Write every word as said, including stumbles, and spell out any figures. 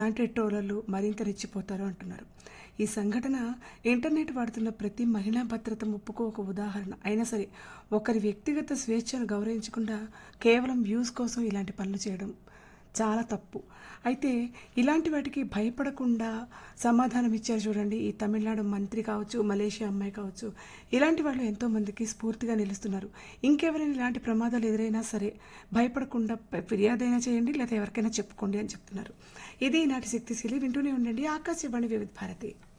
ఇలాంటి ట్రోలర్లు మరింత రెచ్చిపోతారు అంటున్నారు. ఈ సంఘటన ఇంటర్నెట్ వాడుతున్న ప్రతి మహిళా భద్రత ముప్పుకు ఒక ఉదాహరణ. అయినా సరే ఒకరి వ్యక్తిగత స్వేచ్ఛను గౌరవించకుండా కేవలం వ్యూస్ కోసం ఇలాంటి పనులు చేయడం చాలా తప్పు. అయితే ఇలాంటి వాటికి భయపడకుండా సమాధానం ఇచ్చారు చూడండి. ఈ తమిళనాడు మంత్రి కావచ్చు, మలేషియా అమ్మాయి కావచ్చు, ఇలాంటి వాళ్ళు ఎంతోమందికి స్ఫూర్తిగా నిలుస్తున్నారు. ఇంకెవరైనా ఇలాంటి ప్రమాదాలు ఎదురైనా సరే భయపడకుండా ప- ఫిర్యాదైనా చేయండి, లేదా ఎవరికైనా చెప్పుకోండి అని చెప్తున్నారు. ఇది ఈనాటి శక్తిశీలి. వింటూనే ఉండండి ఆకాశవాణి వివిధ భారతి.